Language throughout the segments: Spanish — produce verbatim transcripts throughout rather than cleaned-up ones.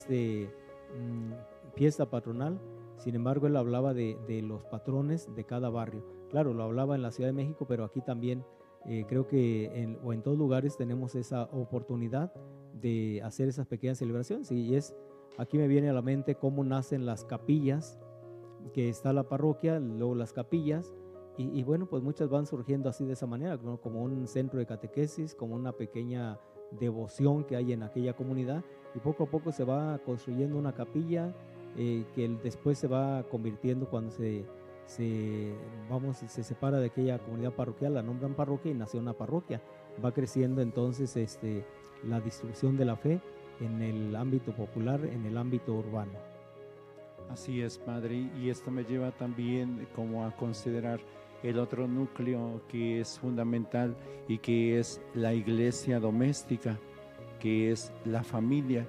de mm, fiesta patronal. Sin embargo, él hablaba de, de los patrones de cada barrio. Claro, lo hablaba en la Ciudad de México, pero aquí también eh, creo que en, o en todos lugares tenemos esa oportunidad de hacer esas pequeñas celebraciones. Y es, aquí me viene a la mente cómo nacen las capillas, que está la parroquia, luego las capillas, y, y bueno, pues muchas van surgiendo así de esa manera, ¿no? Como un centro de catequesis, como una pequeña devoción que hay en aquella comunidad, y poco a poco se va construyendo una capilla eh, que el, después se va convirtiendo cuando se, se, vamos, se separa de aquella comunidad parroquial, la nombran parroquia y nació una parroquia. Va creciendo entonces este, la distribución de la fe en el ámbito popular, en el ámbito urbano. Así es, Padre, y esto me lleva también como a considerar el otro núcleo que es fundamental y que es la iglesia doméstica, que es la familia,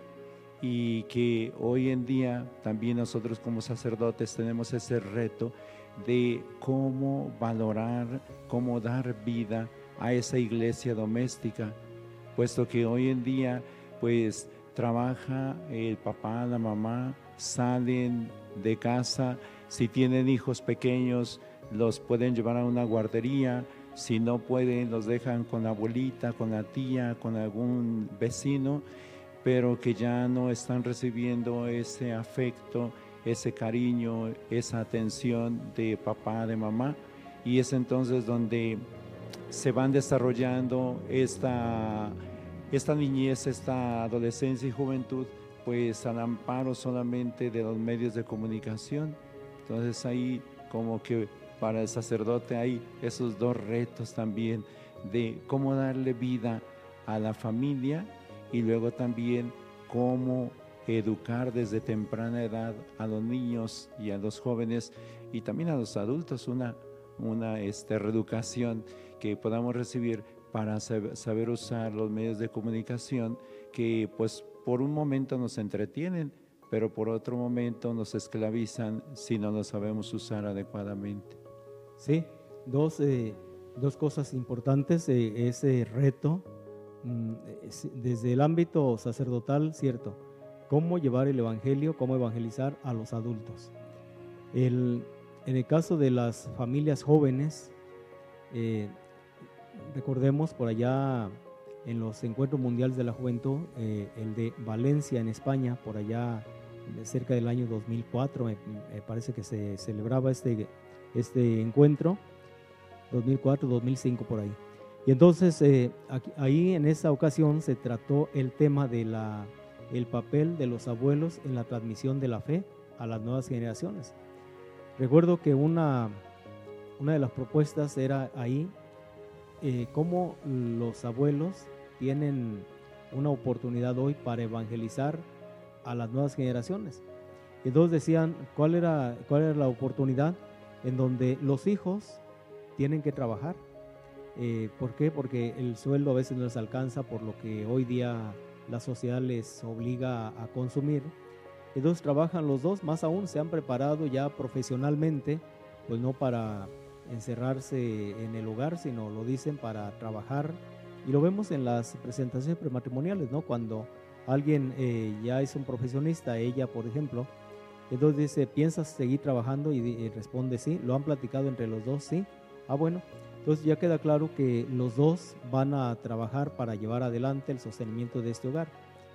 y que hoy en día también nosotros como sacerdotes tenemos ese reto de cómo valorar, cómo dar vida a esa iglesia doméstica, puesto que hoy en día pues trabaja el papá, la mamá, salen de casa, si tienen hijos pequeños los pueden llevar a una guardería, si no pueden los dejan con la abuelita, con la tía, con algún vecino, pero que ya no están recibiendo ese afecto, ese cariño, esa atención de papá, de mamá, y es entonces donde se van desarrollando esta, esta niñez, esta adolescencia y juventud, pues al amparo solamente de los medios de comunicación. Entonces ahí como que para el sacerdote hay esos dos retos también de cómo darle vida a la familia y luego también cómo educar desde temprana edad a los niños y a los jóvenes y también a los adultos una, una este, reeducación que podamos recibir para saber usar los medios de comunicación que pues por un momento nos entretienen, pero por otro momento nos esclavizan si no lo sabemos usar adecuadamente. Sí, dos, eh, dos cosas importantes, eh, ese reto mm, desde el ámbito sacerdotal, cierto, cómo llevar el evangelio, cómo evangelizar a los adultos. El, en el caso de las familias jóvenes, eh, recordemos por allá en los encuentros mundiales de la juventud, eh, el de Valencia en España, por allá cerca del año dos mil cuatro, me, me parece que se celebraba este, este encuentro, dos mil cuatro, dos mil cinco por ahí. Y entonces eh, aquí, ahí en esa ocasión se trató el tema de la, el papel de los abuelos en la transmisión de la fe a las nuevas generaciones. Recuerdo que una, una de las propuestas era ahí eh, cómo los abuelos tienen una oportunidad hoy para evangelizar a las nuevas generaciones. Y entonces decían, ¿cuál era, cuál era la oportunidad? En donde los hijos tienen que trabajar. Eh, ¿Por qué? Porque el sueldo a veces no les alcanza por lo que hoy día la sociedad les obliga a, a consumir. Entonces trabajan los dos, más aún se han preparado ya profesionalmente, pues no para encerrarse en el hogar, sino lo dicen para trabajar. Y lo vemos en las presentaciones prematrimoniales, ¿no? Cuando alguien eh, ya es un profesionista, ella por ejemplo, entonces dice, ¿piensas seguir trabajando? Y, y responde sí. ¿Lo han platicado entre los dos? Sí. Ah, bueno. Entonces ya queda claro que los dos van a trabajar para llevar adelante el sostenimiento de este hogar.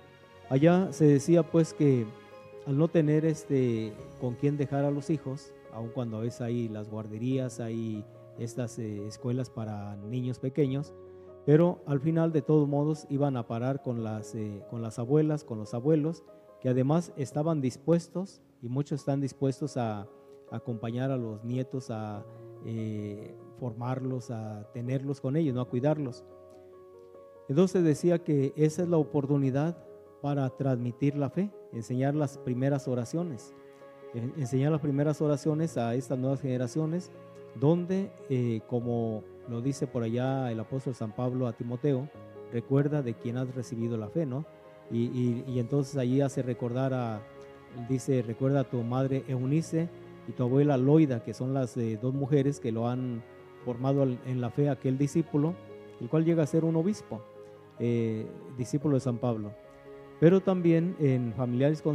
Allá se decía pues que al no tener este con quién dejar a los hijos, aun cuando a veces hay las guarderías, hay estas eh, escuelas para niños pequeños, pero al final de todos modos iban a parar con las, eh, con las abuelas, con los abuelos, que además estaban dispuestos, y muchos están dispuestos a, a acompañar a los nietos, a eh, formarlos, a tenerlos con ellos, no a cuidarlos. Entonces decía que esa es la oportunidad para transmitir la fe, enseñar las primeras oraciones, enseñar las primeras oraciones a estas nuevas generaciones, donde, eh, como lo dice por allá el apóstol San Pablo a Timoteo, recuerda de quién has recibido la fe, ¿no? Y, y, y entonces allí hace recordar a, dice, recuerda a tu madre Eunice y tu abuela Loida, que son las eh, dos mujeres que lo han formado en la fe a aquel discípulo, el cual llega a ser un obispo, eh, discípulo de San Pablo. Pero también en familiares con